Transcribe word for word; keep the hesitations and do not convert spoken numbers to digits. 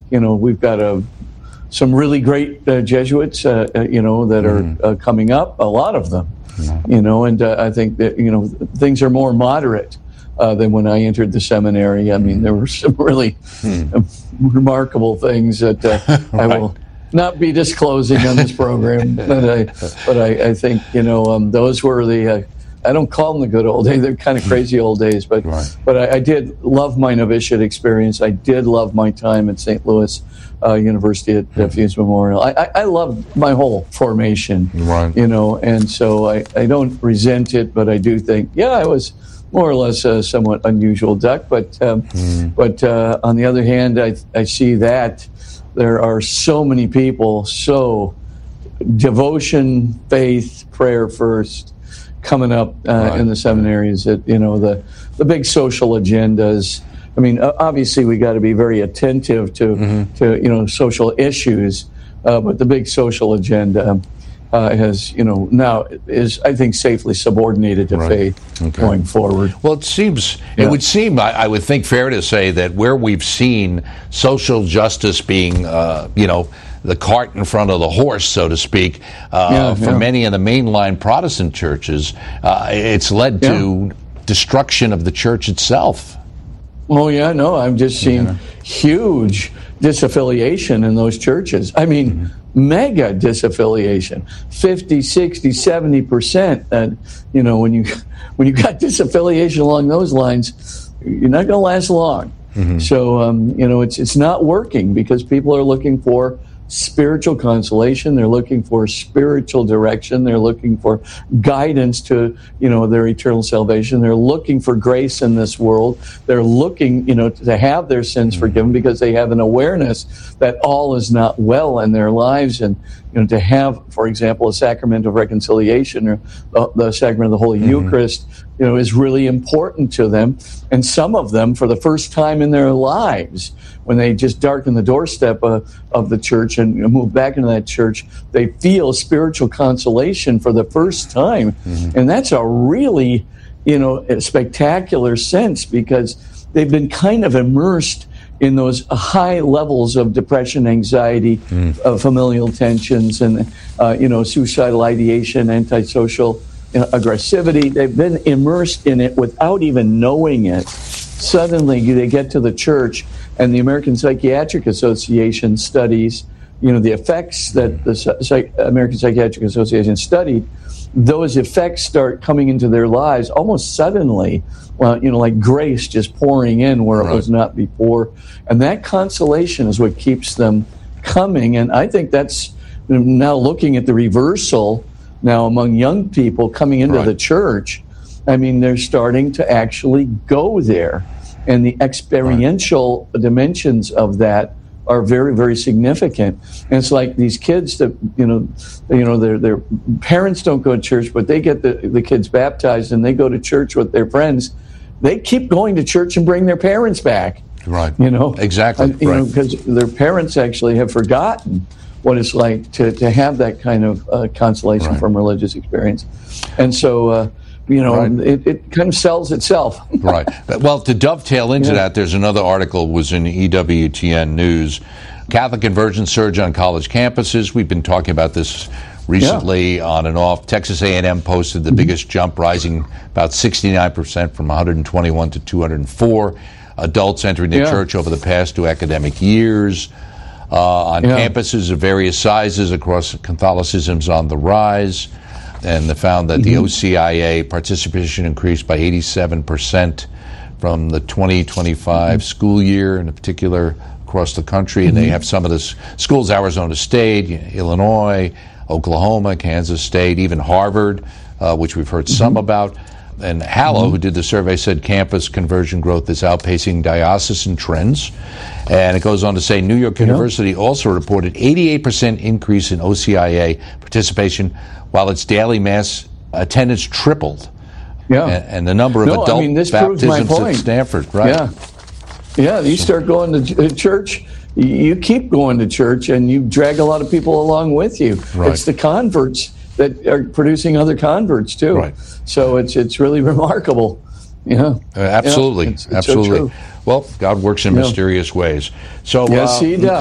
you know, we've got a some really great uh, Jesuits, uh, uh, you know, that are Mm. uh, coming up. A lot of them, Yeah. you know, and uh, I think that you know things are more moderate uh, than when I entered the seminary. I mean, there were some really Mm. uh, remarkable things that uh, I Right. will not be disclosing on this program, but I, but I, I think you know um, those were the. Uh, I don't call them the good old days; they're kind of crazy old days. But Right. but I, I did love my novitiate experience. I did love my time at Saint Louis uh, University at uh, Fuse Memorial. I, I, I loved my whole formation, Right. you know, and so I, I don't resent it, but I do think, yeah, I was more or less a somewhat unusual duck. But um, Mm. but uh, on the other hand, I I see that there are so many people, so devotion, faith, prayer first, coming up uh, Right. in the seminaries. That you know the the big social agendas. I mean, uh, obviously we got to be very attentive to Mm-hmm. to you know social issues, uh, but the big social agenda uh, has you know now is I think safely subordinated to Right. faith Okay. going forward. Well, it seems, Yeah. it would seem, I, I would think fair to say that where we've seen social justice being, uh, you know, the cart in front of the horse, so to speak, uh, Yeah, for yeah. many of the mainline Protestant churches, uh, it's led to destruction of the church itself. Oh yeah, no, I've just seen huge disaffiliation in those churches. I mean, mega disaffiliation, fifty, sixty, seventy percent. And you know, when you when you got disaffiliation along those lines, you're not going to last long. So um, you know, it's it's not working because people are looking for spiritual consolation. They're looking for spiritual direction. They're looking for guidance to, you know, their eternal salvation. They're looking for grace in this world. They're looking, you know, to have their sins forgiven because they have an awareness that all is not well in their lives. And, you know, to have, for example, a sacrament of reconciliation or the, the sacrament of the Holy Eucharist, you know, is really important to them. And some of them, for the first time in their lives, when they just darken the doorstep uh, of the church and move back into that church, they feel spiritual consolation for the first time. Mm-hmm. And that's a really, you know, a spectacular sense because they've been kind of immersed in those high levels of depression, anxiety, mm. uh, familial tensions, and, uh, you know, suicidal ideation, antisocial you know, aggressivity. They've been immersed in it without even knowing it. Suddenly they get to the church, and the American Psychiatric Association studies, you know, the effects that the Psych- American Psychiatric Association studied, those effects start coming into their lives almost suddenly, well, you know, like grace just pouring in where Right. it was not before. And that consolation is what keeps them coming. And I think that's now looking at the reversal now among young people coming into Right. the church. I mean, they're starting to actually go there. And the experiential right. dimensions of that are very, very significant. And it's like these kids that, you know, you know, their their parents don't go to church, but they get the, the kids baptized and they go to church with their friends. They keep going to church and bring their parents back. Right. You know? Exactly. And, you right. know, because their parents actually have forgotten what it's like to, to have that kind of uh, consolation right. from religious experience. And so, uh, you know, right. it, it kind of sells itself. Right. Well, to dovetail into yeah. that, there's another article was in E W T N News. Catholic conversion surge on college campuses. We've been talking about this recently yeah. on and off. Texas A and M posted the mm-hmm. biggest jump, rising about sixty-nine percent from one hundred twenty-one to two hundred four adults entering the yeah. church over the past two academic years. Uh, on yeah. campuses of various sizes across Catholicism's on the rise. And they found that mm-hmm. the O C I A participation increased by eighty-seven percent from the twenty twenty-five mm-hmm. school year, in particular across the country. Mm-hmm. And they have some of the schools, Arizona State, Illinois, Oklahoma, Kansas State, even Harvard, uh, which we've heard mm-hmm. some about. And Hallow, mm-hmm. who did the survey, said campus conversion growth is outpacing diocesan trends. And it goes on to say New York yeah. University also reported eighty-eight percent increase in O C I A participation, while its daily mass attendance tripled. Yeah. And, and the number of no, adult I mean, this baptisms at Stanford, right? Yeah. Yeah, you start going to church, you keep going to church, and you drag a lot of people along with you. Right. It's the converts that are producing other converts, too. Right. So it's it's really remarkable. Yeah. Uh, absolutely. Yeah, it's, it's absolutely. So well, God works in yeah. mysterious ways. So Yes, uh, he does.